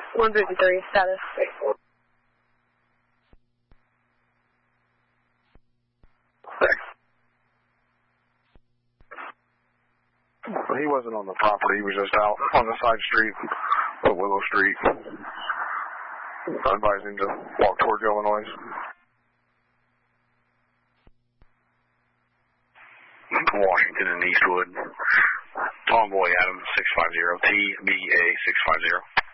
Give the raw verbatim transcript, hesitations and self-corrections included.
one fifty-three, status. He wasn't on the property. He was just out on the side street of Willow Street. I advise him to walk towards Illinois. Washington and Eastwood. Tomboy Adam six five zero, T B A six five zero.